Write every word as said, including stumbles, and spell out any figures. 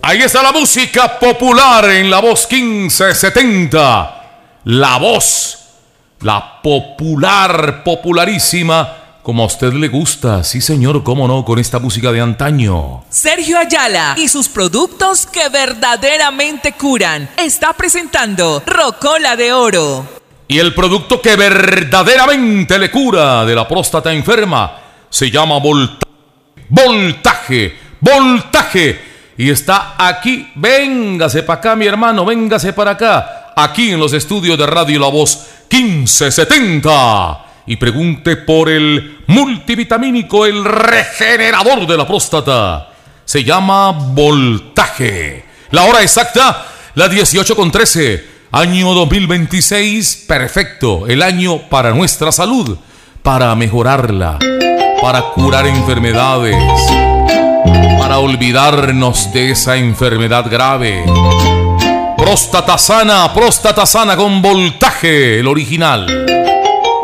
Ahí está la música popular en la voz quince setenta. La voz, la popular, popularísima, como a usted le gusta. Sí, señor, cómo no, con esta música de antaño. Sergio Ayala y sus productos que verdaderamente curan. Está presentando Rocola de Oro. Y el producto que verdaderamente le cura de la próstata enferma se llama Voltaje. Voltaje, Voltaje. Y está aquí, véngase para acá, mi hermano, véngase para acá, aquí en los estudios de Radio La Voz quince setenta. Y pregunte por el multivitamínico, el regenerador de la próstata. Se llama Voltaje. La hora exacta, la dieciocho con trece. Año dos mil veintiséis, perfecto. El año para nuestra salud, para mejorarla, para curar enfermedades, para olvidarnos de esa enfermedad grave. Próstata sana, próstata sana con Voltaje, el original.